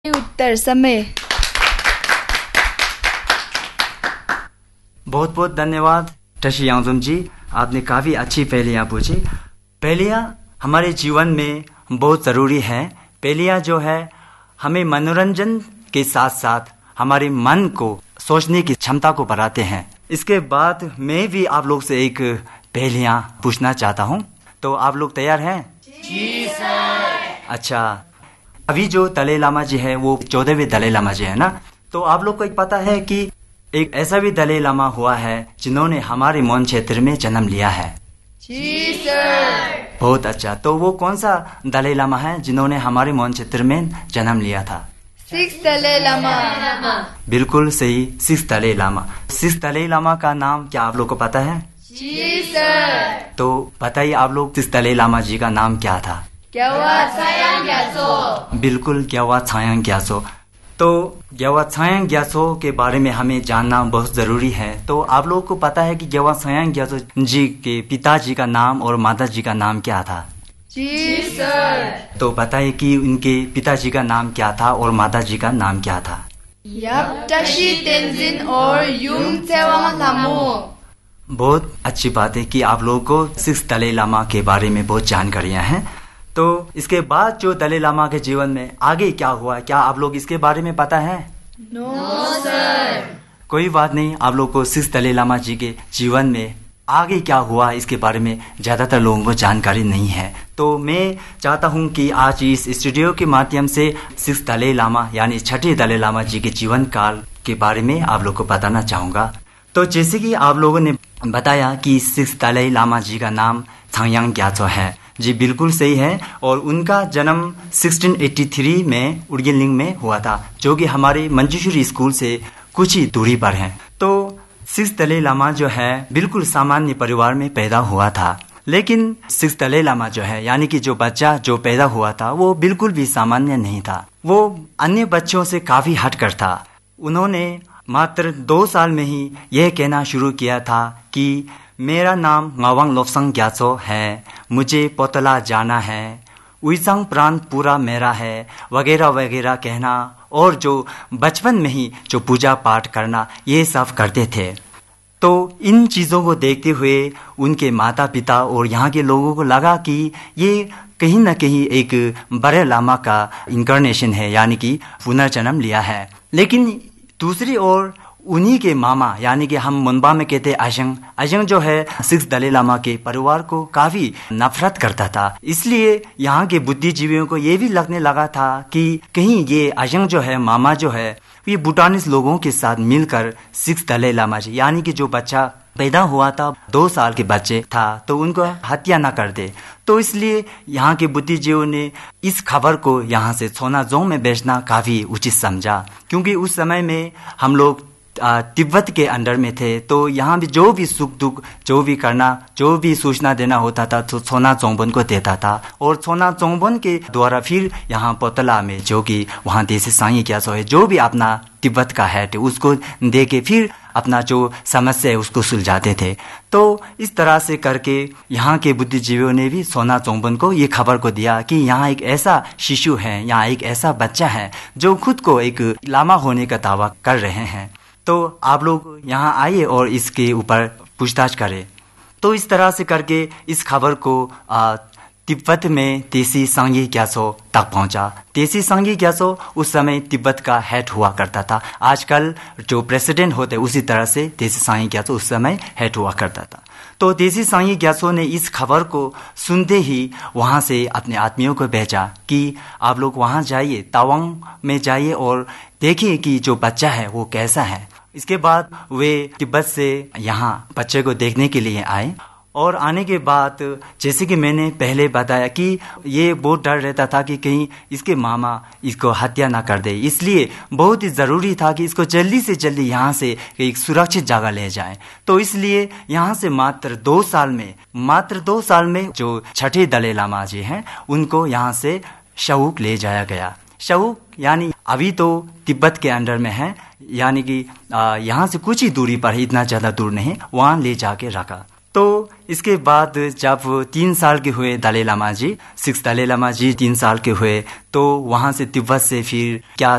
उत्तर समय। बहुत बहुत धन्यवाद टशी यांगजुम जी, आपने काफ़ी अच्छी पहेलियाँ पूछी। पहेलियाँ हमारे जीवन में बहुत ज़रूरी है। पहेलियाँ जो है हमें मनोरंजन के साथ साथ हमारे मन को सोचने की क्षमता को बढ़ाते हैं। इसके बाद मैं भी आप लोग से एक पहेलियाँ पूछना चाहता हूँ, तो आप लोग तैयार हैं? जी सर। अच्छा, अभी जो दलाई लामा जी है वो 14वें दलाई लामा जी है ना, तो आप लोग को एक पता है कि एक ऐसा भी दलाई लामा हुआ है जिन्होंने हमारे मौन क्षेत्र में जन्म लिया है? जी सर। बहुत अच्छा, तो वो कौन सा दलाई लामा है जिन्होंने हमारे मौन क्षेत्र में जन्म लिया था? 6 दलाई लामा। बिल्कुल सही, 6 दलाई लामा। 6 दलाई लामा का नाम क्या आप लोग को पता है? जी सर। तो बताइए आप लोग 6 दलाई लामा जी का नाम क्या था? ग्यावा छायांग ग्यासो। बिल्कुल, ग्यावा छायांग ग्यासो। तो ग्यावा छायांग ग्यासो के बारे में हमें जानना बहुत जरूरी है। तो आप लोगों को पता है कि ग्यावा छायांग ग्यासो जी के पिताजी का नाम और माता जी का नाम क्या था? जी सर। तो बताइए कि उनके पिताजी का नाम क्या था और माता जी का नाम क्या था? यापटाशी तेंजिन और यूंग चेवांग लामो। बहुत अच्छी बात है कि आप लोगों को 6 दलाई लामा के बारे में बहुत जानकारियां हैं। तो इसके बाद जो दलाई लामा के जीवन में आगे क्या हुआ, क्या आप लोग इसके बारे में पता है? No sir. कोई बात नहीं, आप लोग को 6 दलाई लामा जी के जीवन में आगे क्या हुआ इसके बारे में ज्यादातर लोगों को जानकारी नहीं है। तो मैं चाहता हूं कि आज इस स्टूडियो के माध्यम से 6 दलाई लामा यानी 6ठे दलाई लामा जी के जीवन काल के बारे में आप लोग को बताना चाहूंगा। तो जैसे कि आप लोगों ने बताया कि 6 दलाई लामा जी का नाम छायांग ग्यात्सो है, जी बिल्कुल सही है। और उनका जन्म 1683 में उर्गेनलिंग में हुआ था, जो कि हमारे मंजूश्री स्कूल से कुछ ही दूरी पर है। तो 6 दलाई लामा जो है बिल्कुल सामान्य परिवार में पैदा हुआ था, लेकिन 6 दलाई लामा जो है यानी कि जो बच्चा जो पैदा हुआ था वो बिल्कुल भी सामान्य नहीं था। वो अन्य बच्चों से काफी हटकर था। उन्होंने मात्र 2 साल में ही यह कहना शुरू किया था कि मेरा नाम ngawang lobsang gyatso है, मुझे पोतला जाना है, उइसंग प्राण पूरा मेरा है, वगैरह वगैरह कहना, और जो बचपन में ही जो पूजा पाठ करना ये सब करते थे। तो इन चीज़ों को देखते हुए उनके माता पिता और यहाँ के लोगों को लगा कि ये कहीं न कहीं एक बड़े लामा का इंकारनेशन है, यानी कि पुनर्जन्म लिया है। लेकिन दूसरी ओर उन्हीं के मामा यानी कि हम मुनबा में कहते अजंग जो है 6 दलाई लामा के परिवार को काफी नफरत करता था। इसलिए यहाँ के बुद्धिजीवियों को ये भी लगने लगा था कि कहीं ये अजंग जो है मामा जो है ये भूटानीज लोगों के साथ मिलकर 6 दलाई लामा जी यानी कि जो बच्चा पैदा हुआ था 2 साल के बच्चे था तो उनको हत्या न कर दे। तो इसलिए यहाँ के बुद्धिजीवियों ने इस खबर को यहाँ से सोनाजोंग में बेचना काफी उचित समझा, क्योंकि उस समय में हम लोग तिब्बत के अंडर में थे। तो यहाँ भी जो भी सुख दुख जो भी करना जो भी सूचना देना होता था तो सोना चोंगबन को देता था, और सोना चोंगबन के द्वारा फिर यहाँ पोतला में जो कि वहाँ देसी साई क्या सो है जो भी अपना तिब्बत का हेड उसको दे के फिर अपना जो समस्या है उसको सुलझाते थे। तो इस तरह से करके यहाँ के बुद्धिजीवियों ने भी सोना चोंगबन को ये खबर को दिया कि यहाँ एक ऐसा शिशु है, यहाँ एक ऐसा बच्चा है जो खुद को एक लामा होने का दावा कर रहे हैं। तो आप लोग यहाँ आइए और इसके ऊपर पूछताछ करें। तो इस तरह से करके इस खबर को तिब्बत में तेसी सांगी ग्यात्सो तक पहुंचा। तेसी सांगी ग्यात्सो उस समय तिब्बत का हेड हुआ करता था। आजकल जो प्रेसिडेंट होते उसी तरह से तेसी सांगी ग्यात्सो उस समय हेड हुआ करता था। तो तेसी सांगी ग्यात्सो ने इस खबर को सुनते ही वहां से अपने आदमियों को भेजा कि आप लोग वहां जाइए, तावांग में जाइए और देखिए कि जो बच्चा है वो कैसा है। इसके बाद वे तिब्बत से यहाँ बच्चे को देखने के लिए आए, और आने के बाद जैसे कि मैंने पहले बताया कि ये बहुत डर रहता था कि कहीं इसके मामा इसको हत्या ना कर दे, इसलिए बहुत ही ज़रूरी था कि इसको जल्दी से जल्दी यहाँ से एक सुरक्षित जगह ले जाएं। तो इसलिए यहाँ से मात्र 2 साल में जो 6ठे दलाई लामा जी हैं उनको यहाँ से शऊक ले जाया गया। शऊक यानी अभी तो तिब्बत के अंडर में है, यानी कि यहाँ से कुछ ही दूरी पर ही, इतना ज़्यादा दूर नहीं, वहाँ ले जाके रखा। तो इसके बाद जब 3 साल के हुए दलाई लामा जी 6 दलाई लामा जी 3 साल के हुए तो वहाँ से तिब्बत से फिर क्या